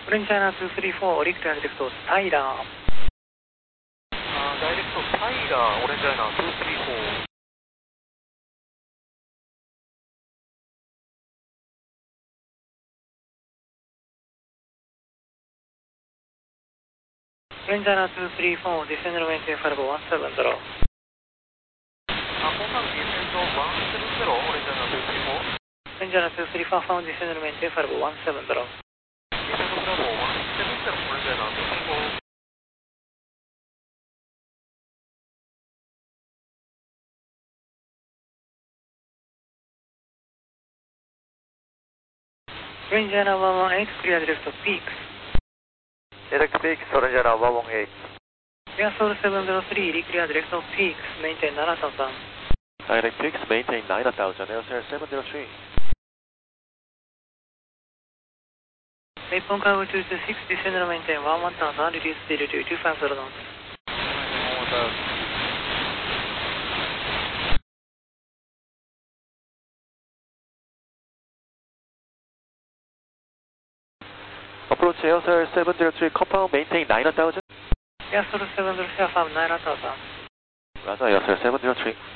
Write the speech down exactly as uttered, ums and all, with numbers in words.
オレンジャーナツースリーフォー、リクトアンディレクト、タイラー。 あー、ダイレクト、タイラー、オレンジャーナツースリーフォー。 オレンジャーナツースリーフォー、ディセンドルメンテンファルボワンセブンゼロ。 あ、こんなのディセンドワンセブンゼロ、オレンジャーナツースリーフォー。 オレンジャーナツースリーフォー、ファウンディセンドルメンテンファルボワンセブンゼロ。 ディセンドブラボーワンセブンゼロ、オレンジャーナツースリーフォー。 オレンジャーナワンワンエイト、クリアディレクト、ピークス。 ディレクトピークス、オレンジャーナワンワンエイト。 エアソールセブンゼロスリー、リクリアディレクト、ピークス、メインテンナインタウザン。 Direct Pix, maintain nine thousand, L C R seven zero three. 日本カーブツーツーシックス、ディセンドルメンテンワンワンタウザン、リリースディレトゥーツーファイブゼロノート。 Approach L C R seven zero three, compound, maintain nine thousand. エアソールセブンゼロスリー、ファームナインタウザン。 Roger, L C R seven zero three.